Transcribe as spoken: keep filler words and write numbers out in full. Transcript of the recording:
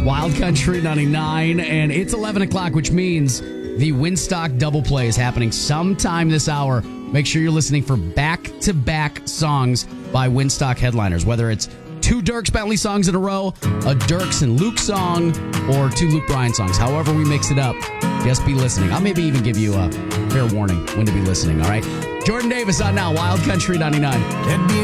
Wild Country ninety-nine, and it's eleven o'clock, which means the Winstock double play is happening sometime this hour. Make sure you're listening for back-to-back songs by Winstock headliners, whether it's two Dierks Bentley songs in a row, a Dierks and Luke song, or two Luke Bryan songs. However we mix it up, just be listening. I'll maybe even give you a fair warning when to be listening, all right? Jordan Davis on now, Wild Country ninety-nine.